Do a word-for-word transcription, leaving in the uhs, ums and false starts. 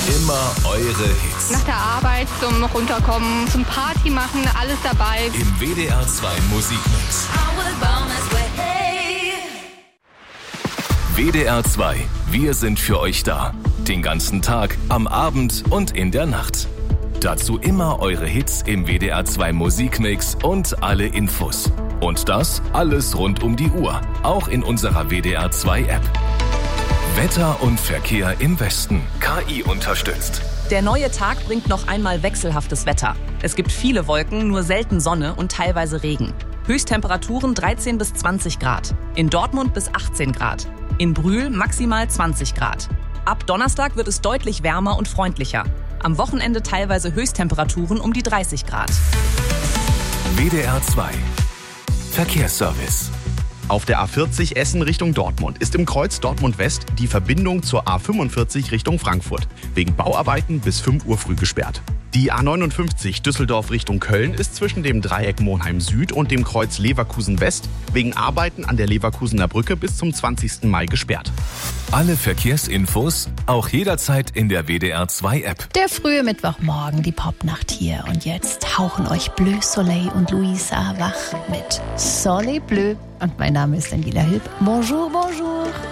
Immer eure Hits. Nach der Arbeit zum Runterkommen, zum Party machen, alles dabei. Im W D R zwei Musikmix. W D R zwei, wir sind für euch da. Den ganzen Tag, am Abend und in der Nacht. Dazu immer eure Hits im W D R zwei Musikmix und alle Infos. Und das alles rund um die Uhr, auch in unserer W D R zwei App. Wetter und Verkehr im Westen, K I unterstützt. Der neue Tag bringt noch einmal wechselhaftes Wetter. Es gibt viele Wolken, nur selten Sonne und teilweise Regen. Höchsttemperaturen dreizehn bis zwanzig Grad. In Dortmund bis achtzehn Grad. In Brühl maximal zwanzig Grad. Ab Donnerstag wird es deutlich wärmer und freundlicher. Am Wochenende teilweise Höchsttemperaturen um die dreißig Grad. W D R zwei Verkehrsservice. Auf der A vierzig Essen Richtung Dortmund ist im Kreuz Dortmund West die Verbindung zur A fünfundvierzig Richtung Frankfurt wegen Bauarbeiten bis fünf Uhr früh gesperrt. Die A neunundfünfzig Düsseldorf Richtung Köln ist zwischen dem Dreieck Monheim Süd und dem Kreuz Leverkusen West wegen Arbeiten an der Leverkusener Brücke bis zum zwanzigsten Mai gesperrt. Alle Verkehrsinfos auch jederzeit in der W D R zwei App. Der frühe Mittwochmorgen, die Popnacht hier. Und jetzt hauchen euch Bleu Soleil und Louisa wach mit Soleil Bleu. Und mein Name ist Daniela Hilb. Bonjour, bonjour.